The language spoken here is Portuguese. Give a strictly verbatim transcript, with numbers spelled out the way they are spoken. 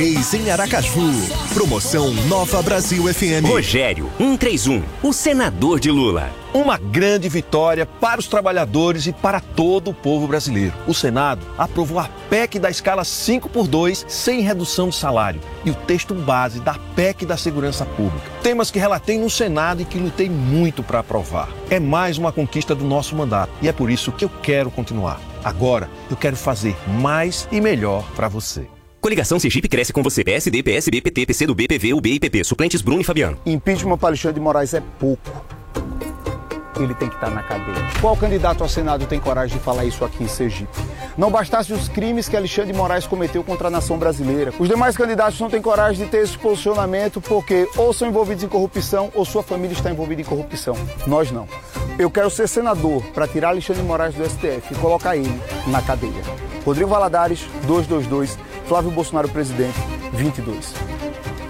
Eis em Aracaju. Promoção Nova Brasil F M. Rogério, cento e trinta e um, o senador de Lula. Uma grande vitória para os trabalhadores e para todo o povo brasileiro. O Senado aprovou a P E C da escala cinco por dois sem redução de salário e o texto base da P E C da Segurança Pública. Temas que relatei no Senado e que lutei muito para aprovar. É mais uma conquista do nosso mandato e é por isso que eu quero continuar. Agora, eu quero fazer mais e melhor para você. Coligação Sergipe cresce com você. P S D, P S B, P T, P C do B, P V, U B e P P. Suplentes Bruno e Fabiano. Impeachment para Alexandre de Moraes é pouco. Ele tem que estar na cadeia. Qual candidato ao Senado tem coragem de falar isso aqui em Sergipe? Não bastasse os crimes que Alexandre de Moraes cometeu contra a nação brasileira. Os demais candidatos não têm coragem de ter esse posicionamento porque ou são envolvidos em corrupção ou sua família está envolvida em corrupção. Nós não. Eu quero ser senador para tirar Alexandre de Moraes do S T F e colocar ele na cadeia. Rodrigo Valadares, duzentos e vinte e dois, Flávio Bolsonaro, presidente, vinte e dois.